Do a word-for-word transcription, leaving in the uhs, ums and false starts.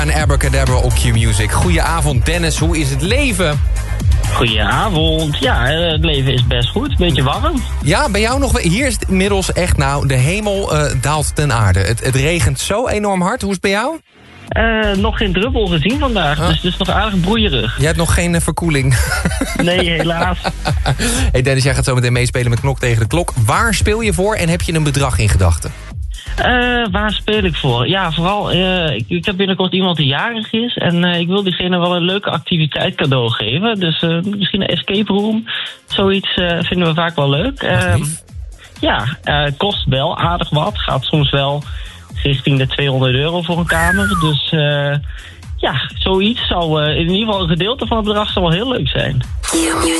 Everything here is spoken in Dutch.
Een Abracadabra op Q-Music. Goedenavond Dennis, hoe is het leven? Goedenavond. Ja, het leven is best goed. Beetje warm. Ja, bij jou nog... Hier is het inmiddels echt nou... De hemel uh, daalt ten aarde. Het, het regent zo enorm hard. Hoe is het bij jou? Uh, nog geen druppel gezien vandaag. Huh? Dus het is nog aardig broeierig. Jij hebt nog geen uh, verkoeling. Nee, helaas. Hey Dennis, jij gaat zo meteen meespelen met Knok tegen de Klok. Waar speel je voor en heb je een bedrag in gedachten? Uh, waar speel ik voor? Ja, vooral, uh, ik, ik heb binnenkort iemand die jarig is. En uh, ik wil diegene wel een leuke activiteit cadeau geven. Dus uh, misschien een escape room. Zoiets uh, vinden we vaak wel leuk. Uh, ja, uh, kost wel aardig wat. Gaat soms wel richting de tweehonderd euro voor een kamer. Dus uh, ja, zoiets zou uh, in ieder geval een gedeelte van het bedrag zou wel heel leuk zijn.